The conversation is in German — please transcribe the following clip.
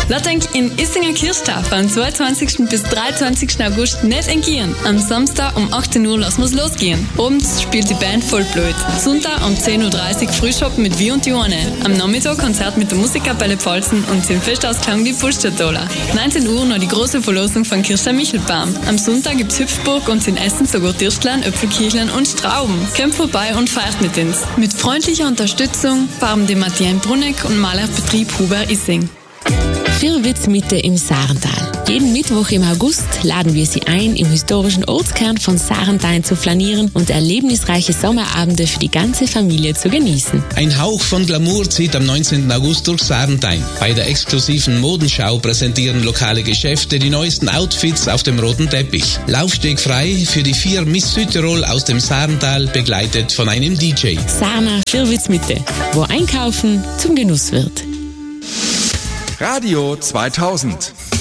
Lass euch in Issinger Kirchtag vom 22. bis 23. August nicht entgehen. Am Samstag um 18 Uhr lassen wir's losgehen. Abends spielt die Band Vollblut. Sonntag um 10.30 Uhr Frühschoppen mit Wie und Johanne. Am Nachmittag Konzert mit der Musikkapelle Pfalzen und zum Festausklang die Pustertaler. 19 Uhr noch die große Verlosung von Kirchstein Michelbaum. Am Sonntag gibt's Hüpfburg und in Essen sogar Dirstlein, Äpfelkirchlein und Strauben. Kommt vorbei und feiert mit uns. Mit freundlicher Unterstützung farben die Martin Brunneck und Malerbetrieb Huber Issing. Firwitz Mitte im Sarental. Jeden Mittwoch im August laden wir Sie ein, im historischen Ortskern von Sarental zu flanieren und erlebnisreiche Sommerabende für die ganze Familie zu genießen. Ein Hauch von Glamour zieht am 19. August durch Sarental. Bei der exklusiven Modenschau präsentieren lokale Geschäfte die neuesten Outfits auf dem roten Teppich. Laufsteg frei für die 4 Miss Südtirol aus dem Sarental, begleitet von einem DJ. Sarna Firwitz Mitte, wo Einkaufen zum Genuss wird. Radio 2000.